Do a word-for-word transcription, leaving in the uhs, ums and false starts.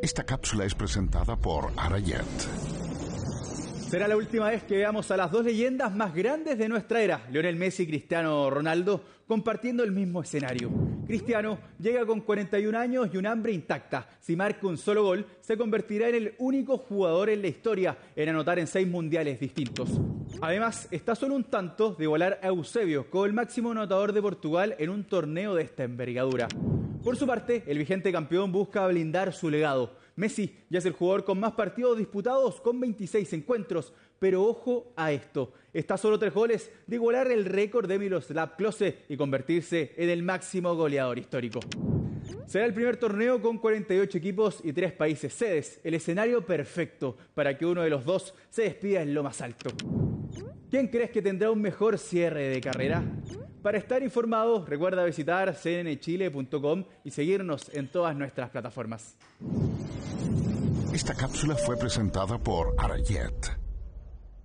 Esta cápsula es presentada por Arayet. Será la última vez que veamos a las dos leyendas más grandes de nuestra era, Lionel Messi y Cristiano Ronaldo, compartiendo el mismo escenario. Cristiano llega con cuarenta y un años y un hambre intacta. Si marca un solo gol, se convertirá en el único jugador en la historia en anotar en seis mundiales distintos. Además, está solo un tanto de igualar a Eusebio como el máximo anotador de Portugal en un torneo de esta envergadura. Por su parte, el vigente campeón busca blindar su legado. Messi ya es el jugador con más partidos disputados, con veintiséis encuentros. Pero ojo a esto, está solo tres goles de igualar el récord de Miroslav Klose y convertirse en el máximo goleador histórico. Será el primer torneo con cuarenta y ocho equipos y tres países sedes, el escenario perfecto para que uno de los dos se despida en lo más alto. ¿Quién crees que tendrá un mejor cierre de carrera? Para estar informado, recuerda visitar c n n chile punto com y seguirnos en todas nuestras plataformas. Esta cápsula fue presentada por Arayet.